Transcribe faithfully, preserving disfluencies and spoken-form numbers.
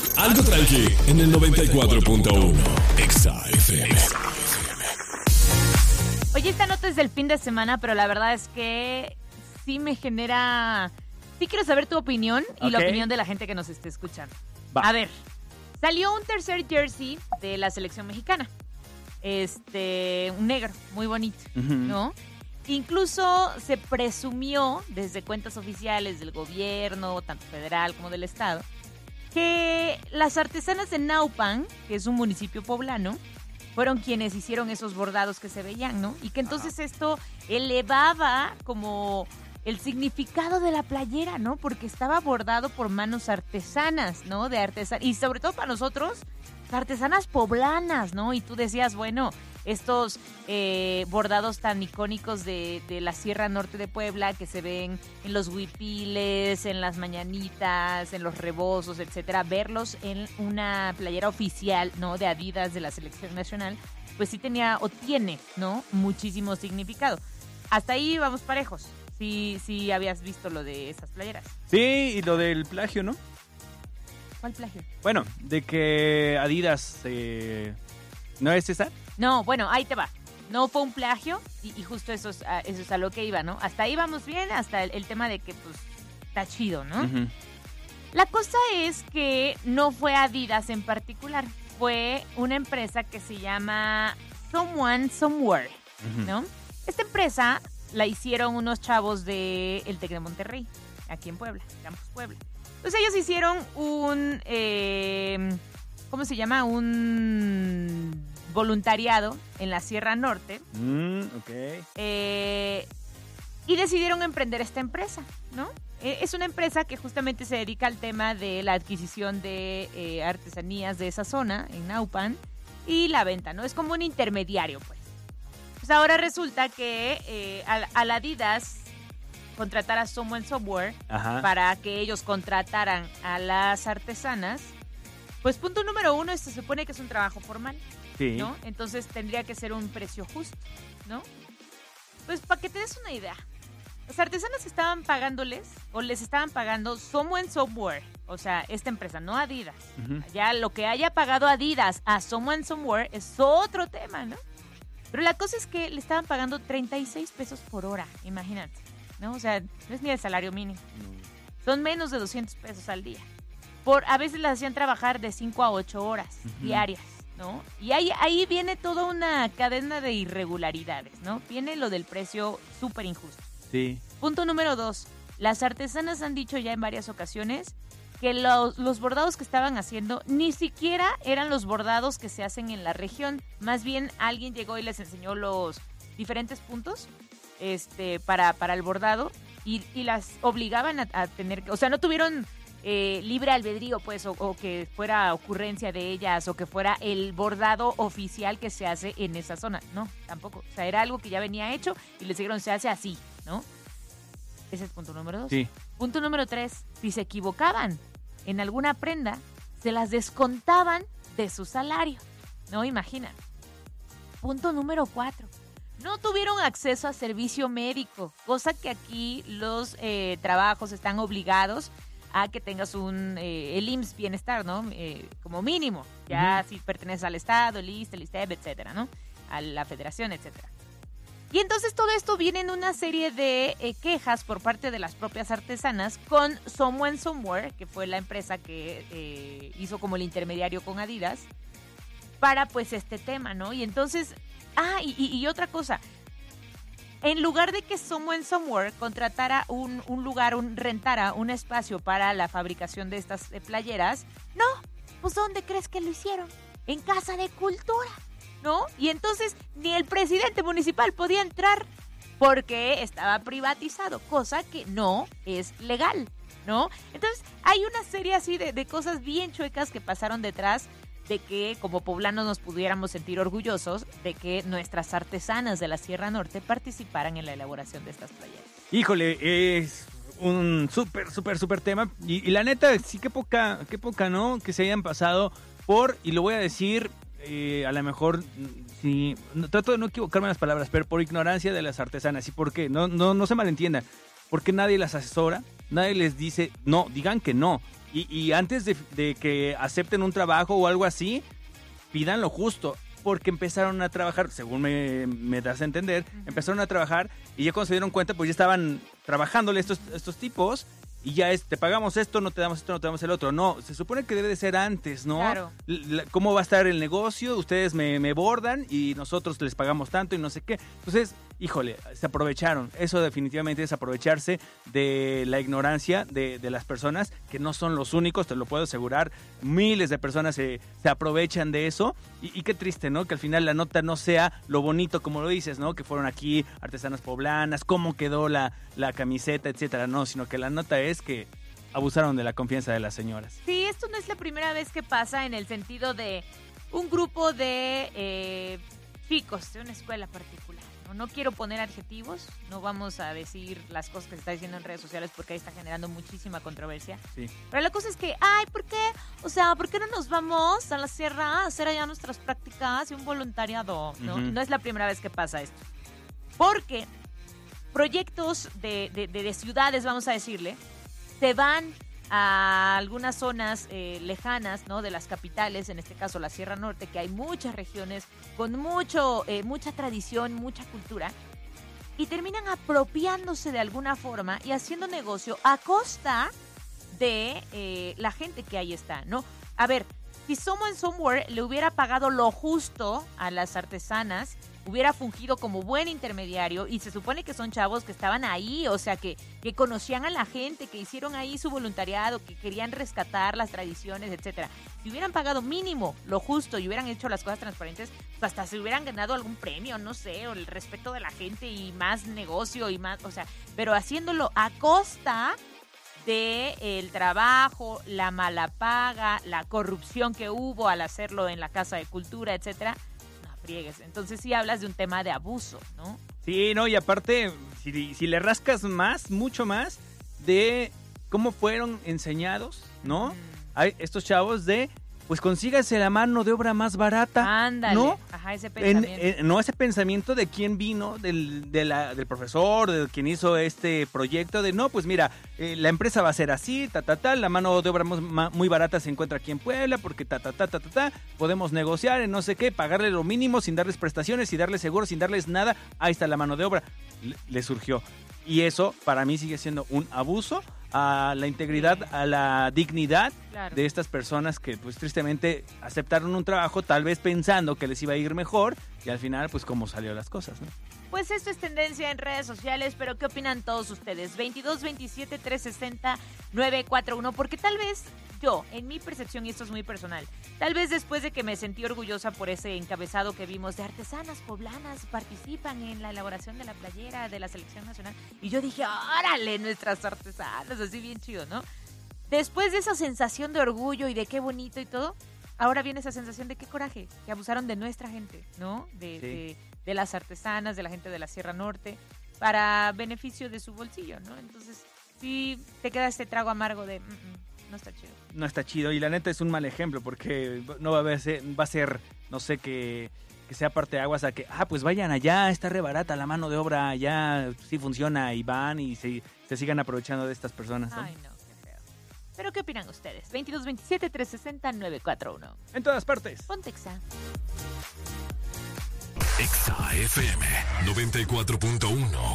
Algo tranqui en el noventa y cuatro punto uno. Exa F M. Oye, esta nota es del fin de semana, pero la verdad es que sí me genera... Sí quiero saber tu opinión y Ok. la opinión de la gente que nos esté escuchando. Va. A ver, salió un tercer jersey de la selección mexicana. Este, un negro, muy bonito, Ujú. ¿no? Incluso se presumió desde cuentas oficiales del gobierno, tanto federal como del estado, que las artesanas de Naupan, que es un municipio poblano, fueron quienes hicieron esos bordados que se veían, ¿no? Y que entonces esto elevaba como el significado de la playera, ¿no? Porque estaba bordado por manos artesanas, ¿no? De artesanas, y sobre todo para nosotros, artesanas poblanas, ¿no? Y tú decías, bueno, estos eh, bordados tan icónicos de, de la Sierra Norte de Puebla que se ven en los huipiles, en las mañanitas, en los rebozos, etcétera, verlos en una playera oficial, ¿no? De Adidas de la selección nacional, pues sí tenía o tiene, ¿no? Muchísimo significado. Hasta ahí vamos parejos. Sí, sí habías visto lo de esas playeras. Sí, y lo del plagio, ¿no? ¿Cuál plagio? Bueno, de que Adidas... Eh... ¿No es esa? No, bueno, ahí te va. No fue un plagio y, y justo eso es, a, eso es a lo que iba, ¿no? Hasta ahí vamos bien, hasta el, el tema de que, pues, está chido, ¿no? Uh-huh. La cosa es que no fue Adidas en particular. Fue una empresa que se llama Someone Somewhere, Uh-huh. ¿no? Esta empresa la hicieron unos chavos de el Tec de Monterrey, aquí en Puebla, Campus Puebla. Entonces ellos hicieron un, eh, ¿cómo se llama? Un voluntariado en la Sierra Norte. Mm, ok. Eh, y decidieron emprender esta empresa, ¿no? Eh, es una empresa que justamente se dedica al tema de la adquisición de eh, artesanías de esa zona, en Naupan, y la venta, ¿no? Es como un intermediario, pues. Pues ahora resulta que eh, al, al Adidas contratar a Someone Software Ajá. para que ellos contrataran a las artesanas, pues punto número uno, se supone que es un trabajo formal, Sí. ¿no? Entonces tendría que ser un precio justo, ¿no? Pues para que te des una idea, las artesanas estaban pagándoles, o les estaban pagando Someone Software, o sea, esta empresa, no Adidas. Uh-huh. Ya lo que haya pagado Adidas a Someone Somewhere es otro tema, ¿no? Pero la cosa es que le estaban pagando treinta y seis pesos por hora, imagínate, ¿no? O sea, no es ni el salario mínimo. Son menos de doscientos pesos al día. Por, a veces las hacían trabajar de cinco a ocho horas Uh-huh. diarias, ¿no? Y ahí, ahí viene toda una cadena de irregularidades, ¿no? Viene lo del precio súper injusto. Sí. Punto número dos. Las artesanas han dicho ya en varias ocasiones que los, los bordados que estaban haciendo ni siquiera eran los bordados que se hacen en la región. Más bien alguien llegó y les enseñó los diferentes puntos este, para, para el bordado y, y las obligaban a, a tener... O sea, no tuvieron eh, libre albedrío, pues, o, o que fuera ocurrencia de ellas o que fuera el bordado oficial que se hace en esa zona. No, tampoco. O sea, era algo que ya venía hecho y les dijeron se hace así, ¿no? Ese es punto número dos. Sí. Punto número tres, si se equivocaban en alguna prenda, se las descontaban de su salario. No, imaginan. Punto número cuatro, no tuvieron acceso a servicio médico, cosa que aquí los eh, trabajos están obligados a que tengas un eh, el I M S S Bienestar, ¿no? Eh, como mínimo. Ya Uh-huh. si perteneces al Estado, el I S S S T, el ISSSTE, etcétera, ¿no? A la Federación, etcétera. Y entonces todo esto viene en una serie de eh, quejas por parte de las propias artesanas con Someone Somewhere, que fue la empresa que eh, hizo como el intermediario con Adidas, para pues este tema, ¿no? Y entonces, ah, y, y, y otra cosa, en lugar de que Someone Somewhere contratara un, un lugar, un rentara un espacio para la fabricación de estas eh, playeras, no, pues ¿dónde crees que lo hicieron? En Casa de Cultura, ¿no? Y entonces ni el presidente municipal podía entrar porque estaba privatizado, cosa que no es legal, ¿no? Entonces hay una serie así de, de cosas bien chuecas que pasaron detrás de que como poblanos nos pudiéramos sentir orgullosos de que nuestras artesanas de la Sierra Norte participaran en la elaboración de estas playeras. Híjole, es un súper, súper, súper tema. Y, y la neta, sí, qué poca, qué poca, ¿no? Que se hayan pasado por, y lo voy a decir, eh, a lo mejor, sí, no, trato de no equivocarme en las palabras, pero por ignorancia de las artesanas. ¿Y por qué? No, no, no se malentienda. Porque nadie las asesora, nadie les dice, no, digan que no. Y, y antes de, de que acepten un trabajo o algo así, pidan lo justo. Porque empezaron a trabajar, según me, me das a entender, uh-huh. empezaron a trabajar y ya cuando se dieron cuenta, pues ya estaban trabajándole estos, estos tipos y ya es, te pagamos esto, no te damos esto, no te damos el otro. No, se supone que debe de ser antes, ¿no? Claro. L- ¿Cómo va a estar el negocio? Ustedes me, me bordan y nosotros les pagamos tanto y no sé qué. Entonces, híjole, se aprovecharon. Eso definitivamente es aprovecharse de la ignorancia de, de las personas, que no son los únicos, te lo puedo asegurar. Miles de personas se, se aprovechan de eso. Y, y qué triste, ¿no? Que al final la nota no sea lo bonito, como lo dices, ¿no? Que fueron aquí artesanas poblanas, cómo quedó la, la camiseta, etcétera. No, sino que la nota es que abusaron de la confianza de las señoras. Sí, esto no es la primera vez que pasa en el sentido de un grupo de eh, chicos de una escuela particular. ¿no? no quiero poner adjetivos, no vamos a decir las cosas que se está diciendo en redes sociales porque ahí está generando muchísima controversia. Sí. Pero la cosa es que, ay, ¿por qué? O sea, ¿por qué no nos vamos a la sierra a hacer allá nuestras prácticas y un voluntariado? No, Uh-huh. no es la primera vez que pasa esto. Porque proyectos de, de, de, de ciudades, vamos a decirle, se van a algunas zonas eh, lejanas, ¿no? De las capitales, en este caso la Sierra Norte, que hay muchas regiones con mucho, eh, mucha tradición, mucha cultura, y terminan apropiándose de alguna forma y haciendo negocio a costa de eh, la gente que ahí está, ¿no? A ver, si Someone Somewhere le hubiera pagado lo justo a las artesanas, hubiera fungido como buen intermediario, y se supone que son chavos que estaban ahí, o sea, que, que conocían a la gente, que hicieron ahí su voluntariado, que querían rescatar las tradiciones, etcétera. Si hubieran pagado mínimo lo justo y hubieran hecho las cosas transparentes, pues hasta se hubieran ganado algún premio, no sé, o el respeto de la gente y más negocio y más, o sea, pero haciéndolo a costa de el trabajo, la mala paga, la corrupción que hubo al hacerlo en la Casa de Cultura, etcétera. Friegues. Entonces sí hablas de un tema de abuso, ¿no? Sí, no, y aparte, si, si le rascas más, mucho más, de cómo fueron enseñados, ¿no? Mm. Hay estos chavos de, pues consígase la mano de obra más barata. Ándale. ¿No? Ajá, ese pensamiento. En, en, no ese pensamiento de quién vino, del, de la, del profesor, de quien hizo este proyecto, de no, pues mira, eh, la empresa va a ser así, ta, ta, ta, la mano de obra muy, muy barata se encuentra aquí en Puebla, porque ta, ta, ta, ta, ta, ta, podemos negociar en no sé qué, pagarle lo mínimo sin darles prestaciones, sin darles seguro, sin darles nada, ahí está la mano de obra. Le, le surgió. Y eso para mí sigue siendo un abuso a la integridad, sí. a la dignidad claro. de estas personas que pues tristemente aceptaron un trabajo tal vez pensando que les iba a ir mejor y al final pues cómo salió las cosas, ¿no? Pues esto es tendencia en redes sociales, pero ¿qué opinan todos ustedes? veintidós veintisiete trescientos sesenta novecientos cuarenta y uno, porque tal vez yo, en mi percepción, y esto es muy personal, tal vez después de que me sentí orgullosa por ese encabezado que vimos de artesanas poblanas participan en la elaboración de la playera de la selección nacional, y yo dije, órale, nuestras artesanas, así bien chido, ¿no? Después de esa sensación de orgullo y de qué bonito y todo, ahora viene esa sensación de qué coraje, que abusaron de nuestra gente, ¿no? De, sí. de, de las artesanas, de la gente de la Sierra Norte, para beneficio de su bolsillo, ¿no? Entonces, sí te queda este trago amargo de, mm, no está chido. No está chido, y la neta es un mal ejemplo, porque no va a ser, va a ser no sé, que, que sea parte de aguas a que, ah, pues vayan allá, está re barata la mano de obra, allá sí funciona, y van y se, se sigan aprovechando de estas personas, ¿no? Ay, no. ¿Pero qué opinan ustedes? veintidós veintisiete trescientos sesenta novecientos cuarenta y uno. En todas partes. Ponte Exa. Exa F M noventa y cuatro punto uno.